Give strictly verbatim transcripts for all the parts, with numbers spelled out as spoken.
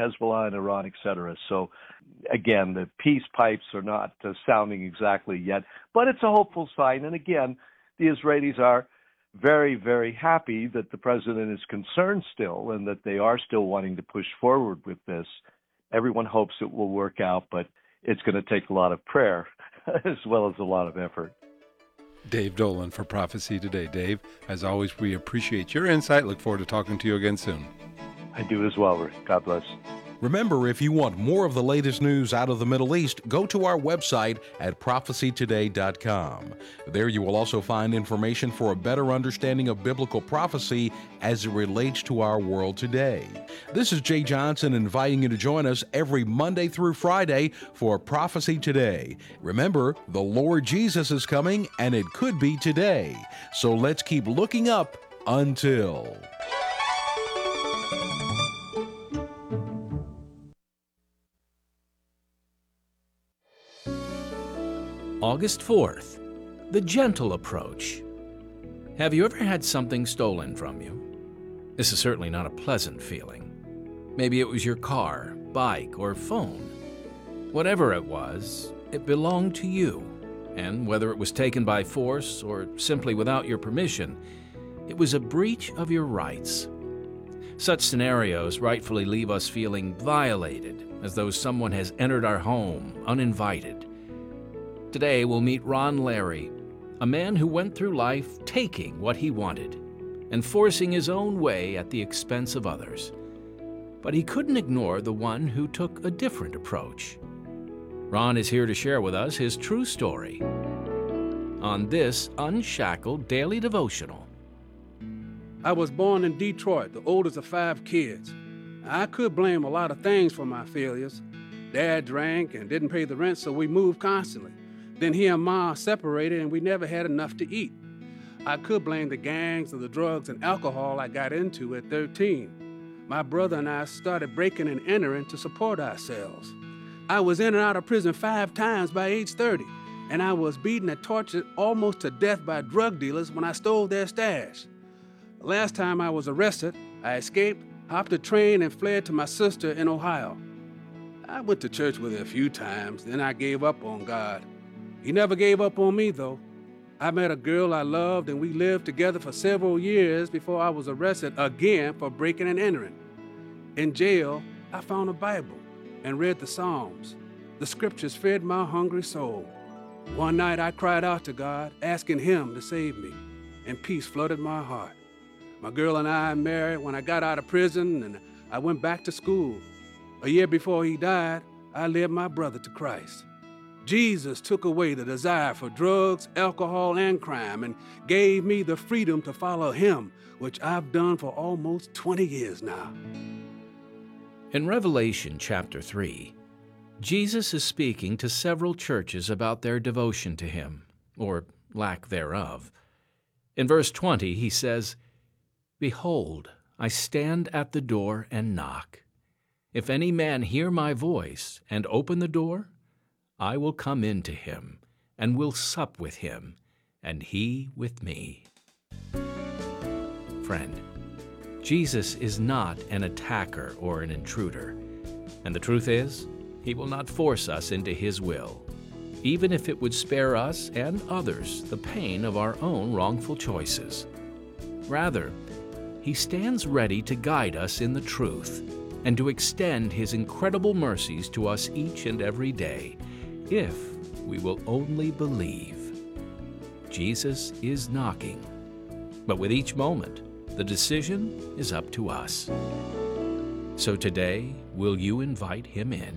Hezbollah in Iran, et cetera. So, again, the peace pipes are not uh, sounding exactly yet, but it's a hopeful sign. And again, the Israelis are very, very happy that the president is concerned still and that they are still wanting to push forward with this. Everyone hopes it will work out, but it's going to take a lot of prayer as well as a lot of effort. Dave Dolan for Prophecy Today. Dave, as always, we appreciate your insight. Look forward to talking to you again soon. I do as well, Rick. God bless. Remember, if you want more of the latest news out of the Middle East, go to our website at prophecy today dot com. There you will also find information for a better understanding of biblical prophecy as it relates to our world today. This is Jay Johnson inviting you to join us every Monday through Friday for Prophecy Today. Remember, the Lord Jesus is coming, and it could be today. So let's keep looking up until... August fourth, the gentle approach. Have you ever had something stolen from you? This is certainly not a pleasant feeling. Maybe it was your car, bike, or phone. Whatever it was, it belonged to you, and whether it was taken by force or simply without your permission, it was a breach of your rights. Such scenarios rightfully leave us feeling violated, as though someone has entered our home uninvited. Today we'll meet Ron Larry, a man who went through life taking what he wanted and forcing his own way at the expense of others. But he couldn't ignore the one who took a different approach. Ron is here to share with us his true story on this Unshackled Daily Devotional. I was born in Detroit, the oldest of five kids. I could blame a lot of things for my failures. Dad drank and didn't pay the rent, so we moved constantly. Then he and Ma separated and we never had enough to eat. I could blame the gangs or the drugs and alcohol I got into at thirteen. My brother and I started breaking and entering to support ourselves. I was in and out of prison five times by age thirty, and I was beaten and tortured almost to death by drug dealers when I stole their stash. The last time I was arrested, I escaped, hopped a train, and fled to my sister in Ohio. I went to church with her a few times, then I gave up on God. He never gave up on me, though. I met a girl I loved, and we lived together for several years before I was arrested again for breaking and entering. In jail, I found a Bible and read the Psalms. The scriptures fed my hungry soul. One night I cried out to God, asking Him to save me, and peace flooded my heart. My girl and I married when I got out of prison, and I went back to school. A year before he died, I led my brother to Christ. Jesus took away the desire for drugs, alcohol, and crime and gave me the freedom to follow Him, which I've done for almost twenty years now. In Revelation chapter three, Jesus is speaking to several churches about their devotion to Him, or lack thereof. In verse twenty, He says, "Behold, I stand at the door and knock. If any man hear my voice and open the door, I will come in to him, and will sup with him, and he with me." Friend, Jesus is not an attacker or an intruder. And the truth is, He will not force us into His will, even if it would spare us and others the pain of our own wrongful choices. Rather, He stands ready to guide us in the truth and to extend His incredible mercies to us each and every day, if we will only believe. Jesus is knocking, but with each moment, the decision is up to us. So today, will you invite Him in?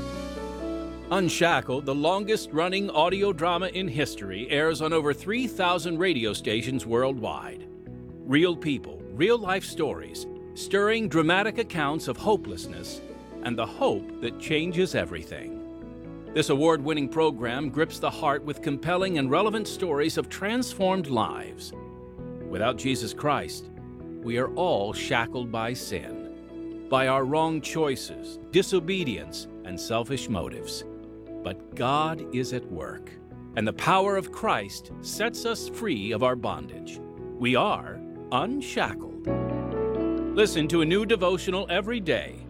Unshackled, the longest-running audio drama in history, airs on over three thousand radio stations worldwide. Real people, real-life stories, stirring dramatic accounts of hopelessness and the hope that changes everything. This award-winning program grips the heart with compelling and relevant stories of transformed lives. Without Jesus Christ, we are all shackled by sin, by our wrong choices, disobedience, and selfish motives. But God is at work, and the power of Christ sets us free of our bondage. We are unshackled. Listen to a new devotional every day